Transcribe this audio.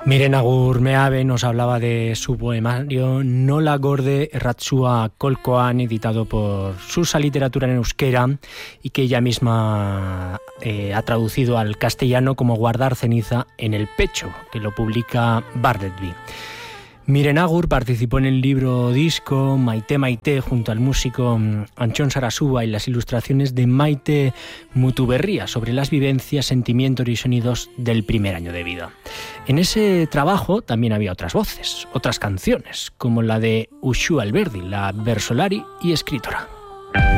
Miren Agur Meave nos hablaba de su poemario Nola gorde erratzua kolkoan, editado por Susa Literatura en euskera y que ella misma ha traducido al castellano como Guardar ceniza en el pecho, que lo publica Bartleby. Miren Agur participó en el libro disco Maite Maite junto al músico Antxon Sarasúa y las ilustraciones de Maite Mutuberría sobre las vivencias, sentimientos y sonidos del primer año de vida. En ese trabajo también había otras voces, otras canciones, como la de Uxue Alberdi, la versolari y escritora.